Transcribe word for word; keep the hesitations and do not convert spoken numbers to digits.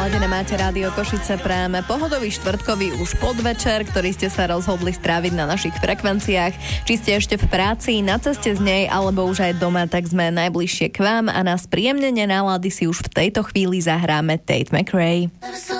naladené máte Rádio Košice, prejeme pohodový štvrtkový už podvečer, ktorý ste sa rozhodli stráviť na našich frekvenciách. Či ste ešte v práci, na ceste z nej, alebo už aj doma, tak sme najbližšie k vám a na spríjemnenie nálady si už v tejto chvíli zahráme Tate McRae.